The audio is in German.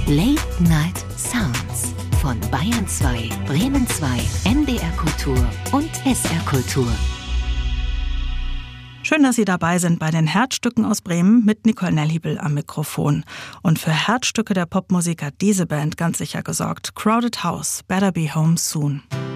Late Night Sounds von Bayern 2, Bremen 2, NDR Kultur und SR Kultur. Schön, dass Sie dabei sind bei den Herzstücken aus Bremen mit Nicole Nelhibel am Mikrofon. Und für Herzstücke der Popmusik hat diese Band ganz sicher gesorgt. Crowded House, Better Be Home Soon.